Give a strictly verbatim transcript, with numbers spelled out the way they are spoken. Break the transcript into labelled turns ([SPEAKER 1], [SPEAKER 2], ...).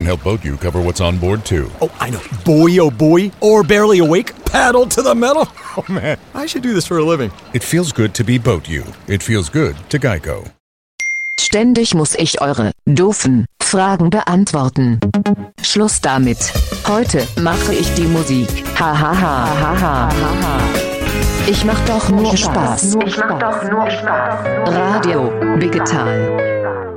[SPEAKER 1] help Boat You cover what's on board, too.
[SPEAKER 2] Oh, I know. Boy, oh boy. Or Barely Awake. Paddle to the metal. Oh, man. I should do this for a living.
[SPEAKER 1] It feels good to be Boat You. It feels good to Geico.
[SPEAKER 3] Ständig muss ich eure doofen Fragen beantworten. Schluss damit. Heute mache ich die Musik. Ha ha ha ha ha ha. Ich mach doch nur Spaß. Ich mach doch nur Spaß. Radio Digital.